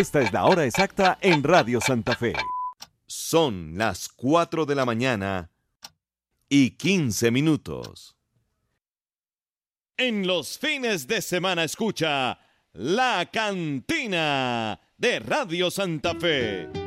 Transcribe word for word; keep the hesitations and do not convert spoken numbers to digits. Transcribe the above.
Esta es la hora exacta en Radio Santa Fe. Son las cuatro de la mañana y quince minutos. En los fines de semana escucha La Cantina de Radio Santa Fe.